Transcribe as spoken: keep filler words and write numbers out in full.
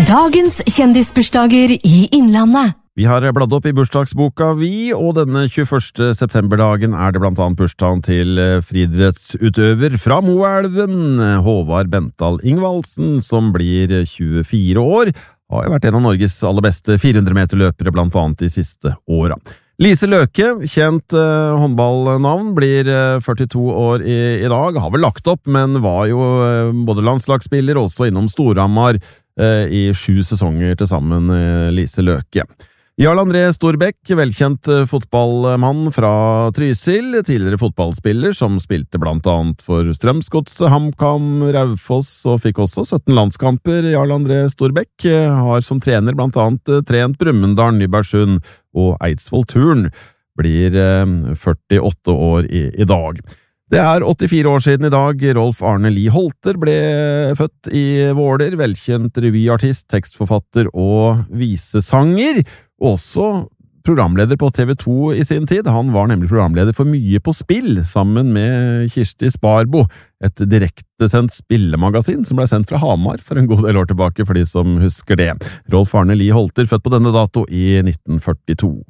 Dagens kjendisbursdager i Innlandet. Vi har bladd opp i bursdagsboka vi, og denne tjueførste septemberdagen er det blant annet bursdagen til friidrettsutøver fra Moelven, Håvard Bental Ingvaldsen, som blir tjuefire år, har jo vært en av Norges aller beste fire hundre meter løpere blant annet de siste åra. Lise Løke, kjent uh, håndballnavn, blir uh, førtito år i, i dag, har vel lagt opp, men var jo uh, både landslagsspiller og også innom Storhamar uh, i sju sesonger til sammen, uh, Lise Løke. Jarl André Storbekk, velkjent fotballmann fra Trysil, tidligere fotballspiller som spilte blant annet for Strømsgodset, HamKam, Raufoss og fikk også sytten landskamper. Jarl André Storbekk har som trener blant annet trent Brumunddal, Nybergsund og Eidsvoll Turn, blir førtiåtte år i, i dag. Det er åttifire år siden i dag. Rolf Arne Lie Holter ble født i Våler, velkjent revyartist, tekstforfatter og visesanger, også programleder på T V to i sin tid. Han var nemlig programleder for Mye på spill, sammen med Kirsti Sparbo, et direktesendt spillemagasin som ble sendt fra Hamar for en god del år tilbake, for de som husker det. Rolf Arne Lie Holter, født på denne dato i nitten førtito.